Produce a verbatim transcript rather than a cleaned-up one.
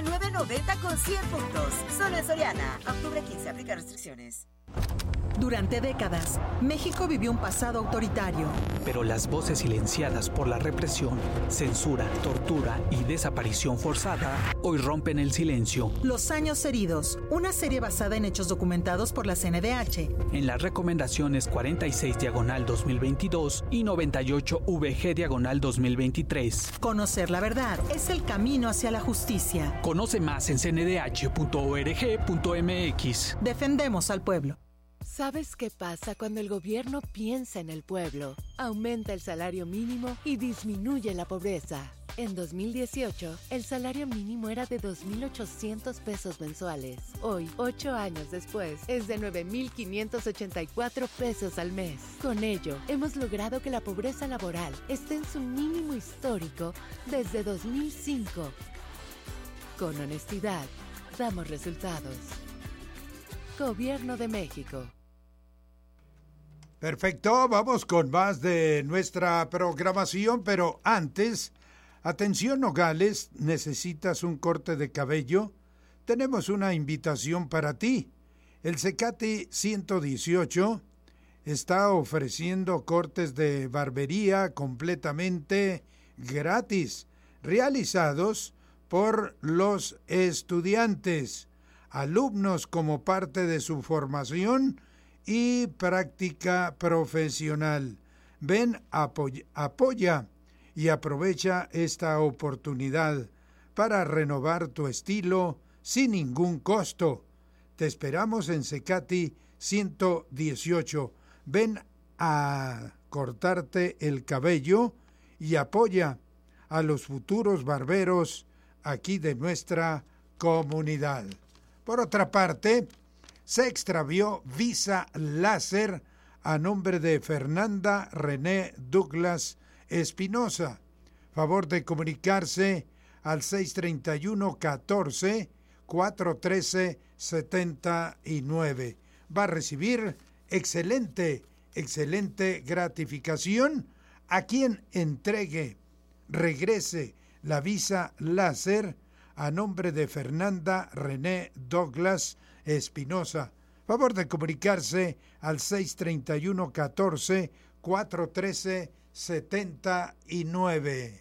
a nueve noventa con cien puntos. Solo en Soriana. Octubre quince, aplica restricciones. Durante décadas, México vivió un pasado autoritario. Pero las voces silenciadas por la represión, censura, tortura y desaparición forzada hoy rompen el silencio. Los años heridos, una serie basada en hechos documentados por la C N D H. En las recomendaciones cuarenta y seis diagonal dos mil veintidós y noventa y ocho V G diagonal dos mil veintitrés. Conocer la verdad es el camino hacia la justicia. Conoce más en c n d h punto org punto m x. Defendemos al pueblo. ¿Sabes qué pasa cuando el gobierno piensa en el pueblo? Aumenta el salario mínimo y disminuye la pobreza. En dos mil dieciocho, el salario mínimo era de dos mil ochocientos pesos mensuales. Hoy, ocho años después, es de nueve mil quinientos ochenta y cuatro pesos al mes. Con ello, hemos logrado que la pobreza laboral esté en su mínimo histórico desde dos mil cinco. Con honestidad, damos resultados. Gobierno de México. Perfecto, vamos con más de nuestra programación, pero antes, atención Nogales, ¿necesitas un corte de cabello? Tenemos una invitación para ti. El Zecate ciento dieciocho está ofreciendo cortes de barbería completamente gratis, realizados por los estudiantes, alumnos como parte de su formación y práctica profesional. Ven, apoya, apoya y aprovecha esta oportunidad para renovar tu estilo sin ningún costo. Te esperamos en Zecate ciento dieciocho. Ven a cortarte el cabello y apoya a los futuros barberos aquí de nuestra comunidad. Por otra parte, se extravió visa láser a nombre de Fernanda René Douglas Espinosa. Favor de comunicarse al seis treinta y uno catorce cuatrocientos trece setenta y nueve. Va a recibir excelente, excelente gratificación a quien entregue, regrese la visa láser a nombre de Fernanda René Douglas Espinosa. Favor de comunicarse al seis treinta y uno catorce cuatrocientos trece setenta y nueve.